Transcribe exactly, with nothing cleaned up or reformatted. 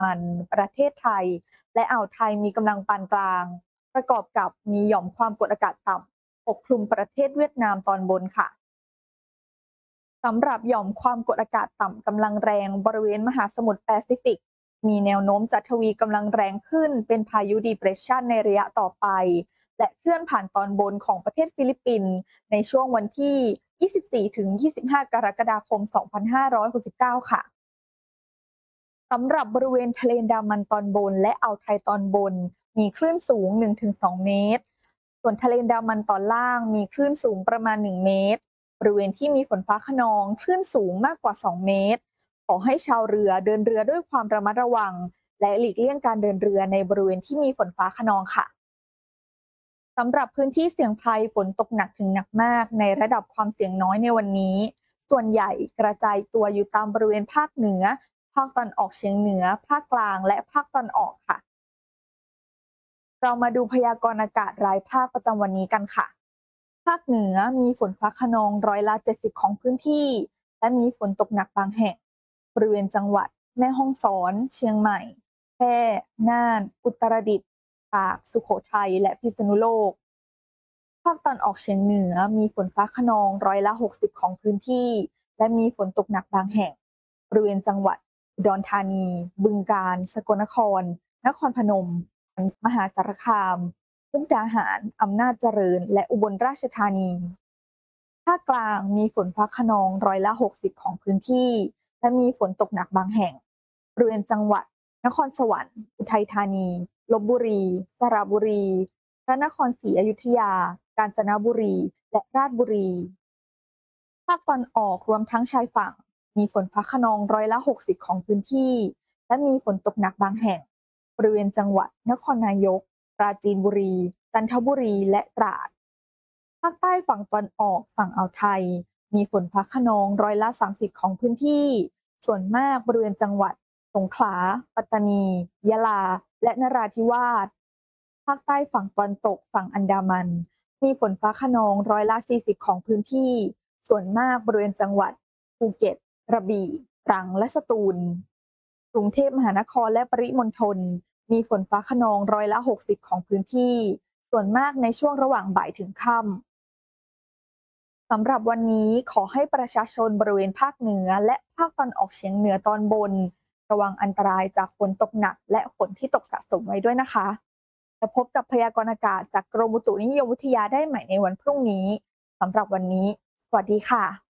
มันประเทศไทยและอ่าวไทยมีกำลังปานกลางประกอบกับมีหย่อมความกดอากาศต่ำปกคลุมประเทศเวียดนามตอนบนค่ะสำหรับหย่อมความกดอากาศต่ำกำลังแรงบริเวณมหาสมุทรแปซิฟิกมีแนวโน้มจะทวีกำลังแรงขึ้นเป็นพายุดีเพรสชันในระยะต่อไปและเคลื่อนผ่านตอนบนของประเทศฟิลิปปินส์ในช่วงวันที่ ยี่สิบสี่ถึงยี่สิบห้า กรกฎาคม สองพันห้าร้อยหกสิบเก้า ค่ะสำหรับบริเวณทะเลอันดามันตอนบนและอ่าวไทยตอนบนมีคลื่นสูง หนึ่งถึงสอง เมตรส่วนทะเลอันดามันตอนล่างมีคลื่นสูงประมาณ หนึ่ง เมตรบริเวณที่มีฝนฟ้าคะนองคลื่นสูงมากกว่า สอง เมตรขอให้ชาวเรือเดินเรือด้วยความระมัดระวังและหลีกเลี่ยงการเดินเรือในบริเวณที่มีฝนฟ้าคะนองค่ะสำหรับพื้นที่เสี่ยงภัยฝนตกหนักถึงหนักมากในระดับความเสี่ยงน้อยในวันนี้ส่วนใหญ่กระจายตัวอยู่ตามบริเวณภาคเหนือภาคตอนออกเฉียงเหนือภาคกลางและภาคตอนออกค่ะเรามาดูพยากรณ์อากาศรายภาคประจำวันนี้กันค่ะภาคเหนือมีฝนฟ้าคะนองร้อยละเจ็ดสิบของพื้นที่และมีฝนตกหนักบางแห่งบริเวณจังหวัดแม่ฮ่องสอนเชียงใหม่แพร่น่านอุตรดิตถ์ตากสุโขทัยและพิษณุโลกภาคตอนออกเฉียงเหนือมีฝนฟ้าคะนองร้อยละหกสิบของพื้นที่และมีฝนตกหนักบางแห่งบริเวณจังหวัดอุดรธานีบึงกาฬสกลนครนครพนมมหาสารคามมุกดาหารอำนาจเจริญและอุบลราชธานีภาคกลางมีฝนฟ้าคะนองร้อยละหกสิบของพื้นที่และมีฝนตกหนักบางแห่งบริเวณจังหวัดนครสวรรค์อุทัยธานีลพบุรีสระบุรีพระนครศรีอยุธยากาญจนบุรีและราชบุรีภาคตอนออกรวมทั้งชายฝั่งมีฝนฟ้าคะนองร้อยละหกสิบของพื้นที่และมีฝนตกหนักบางแห่งบริเวณจังหวัดนครนายกปราจีนบุรีจันทบุรีและตราดภาคใต้ฝั่งตอนออกฝั่งอ่าวไทยมีฝนฟ้าคะนองร้อยละสามสิบของพื้นที่ส่วนมากบริเวณจังหวัดสงขลาปัตตานียะลาและนราธิวาสภาคใต้ฝั่งตอนตกฝั่งอันดามันมีฝนฟ้าคะนองร้อยละสี่สิบของพื้นที่ส่วนมากบริเวณจังหวัดภูเก็ตกระบี่ตรังและสตูลกรุงเทพมหานครและปริมณฑลมีฝนฟ้าคะนองร้อยละหกสิบของพื้นที่ส่วนมากในช่วงระหว่างบ่ายถึงค่ำสำหรับวันนี้ขอให้ประชาชนบริเวณภาคเหนือและภาคตอนออกเฉียงเหนือตอนบนระวังอันตรายจากฝนตกหนักและฝนที่ตกสะสมไว้ด้วยนะคะและพบกับพยากรณ์อากาศจากกรมอุตุนิยมวิทยาได้ใหม่ในวันพรุ่งนี้สำหรับวันนี้สวัสดีค่ะ